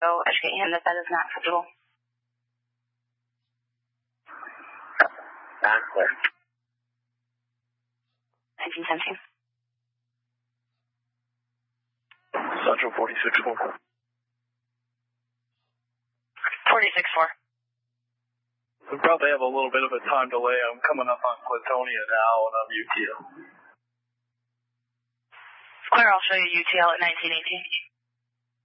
educate him that is not acceptable. Not clear. 1917. Central 46-4. 46-4. We probably have a little bit of a time delay. I'm coming up on Clatonia now, and I'm UTL. Clear, I'll show you UTL at 1918.